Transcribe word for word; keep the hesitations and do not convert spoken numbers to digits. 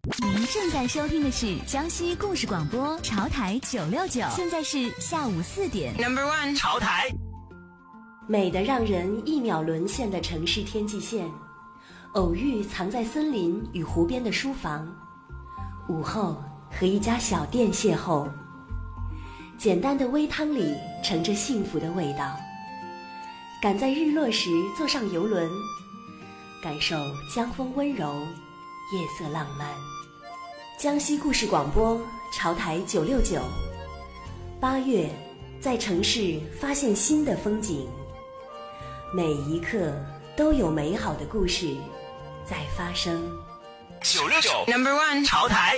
您正在收听的是江西故事广播潮台九六九，现在是下午四点。 Number one， 潮台。 美得让人一秒沦陷的城市天际线，偶遇藏在森林与湖边的书房，午后和一家小店邂逅。简单的煨汤里盛着幸福的味道，赶在日落时坐上游轮，感受江风温柔，夜色浪漫。江西故事广播潮台九六九，八月在城市发现新的风景，每一刻都有美好的故事在发生。 九六九 Number one 潮台。